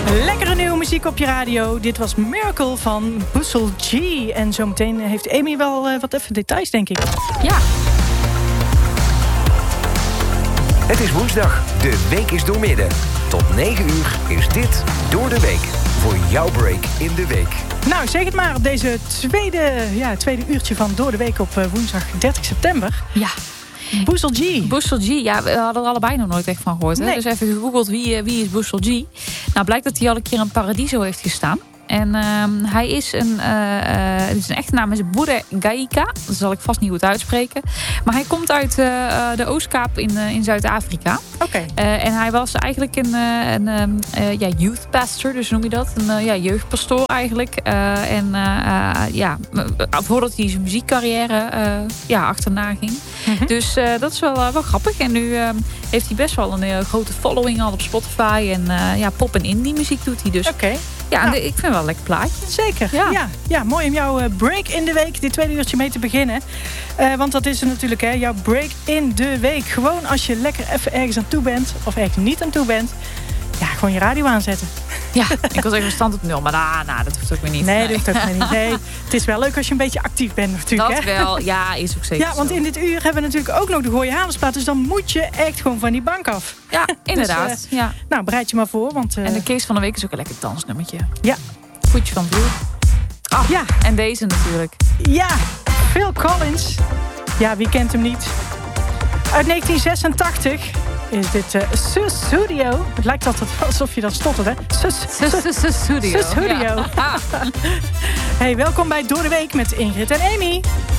Lekkere nieuwe muziek op je radio. Dit was Miracle van Bussel G. En zometeen heeft Amy wel wat even details, denk ik. Ja. Het is woensdag, de week is doormidden. Tot 9 uur is dit Door de Week. Voor jouw break in de week. Nou, zeg het maar op deze tweede uurtje van Door de Week op woensdag 30 september. Ja. Bussel G. Bussel G, ja, we hadden er allebei nog nooit echt van gehoord. Hè? Nee. Dus even gegoogeld wie is Bussel G. Nou, blijkt dat hij al een keer in Paradiso heeft gestaan. En hij is zijn echte naam is Boede Gaika. Dat zal ik vast niet goed uitspreken. Maar hij komt uit de Oostkaap in Zuid-Afrika. Oké. En hij was eigenlijk een youth pastor, dus noem je dat. Een jeugdpastoor eigenlijk. Voordat hij zijn muziekcarrière achterna ging. Mm-hmm. Dus dat is wel grappig. En nu heeft hij best wel een grote following al op Spotify. En pop- en indie muziek doet hij dus. Oké. Ja, nou, ik vind het wel een lekker plaatje. Zeker. Ja, mooi om jouw break in de week, dit tweede uurtje mee te beginnen. Want dat is er natuurlijk, hè, jouw break in de week. Gewoon als je lekker even ergens aan toe bent, of ergens niet aan toe bent. Ja, gewoon je radio aanzetten. Ja, ik was even stand op 0, maar dat hoeft ook weer niet. Nee, dat hoeft ook weer niet. Nee, het is wel leuk als je een beetje actief bent natuurlijk. Dat hè? wel, ja, is ook zeker. Ja, want in dit uur hebben we natuurlijk ook nog de Gooie Hamersplaat. Dus dan moet je echt gewoon van die bank af. Ja, inderdaad. Dus, ja. Nou, bereid je maar voor. Want, en de Kees van de Week is ook een lekker dansnummertje. Ja. Voetje van Vloer. Oh, ja. En deze natuurlijk. Ja, Phil Collins. Ja, wie kent hem niet? Uit 1986 is dit Sussudio. Het lijkt altijd alsof je dat stottert, hè? Sussudio. Sussudio. Hey, welkom bij Door de Week met Ingrid en Amy.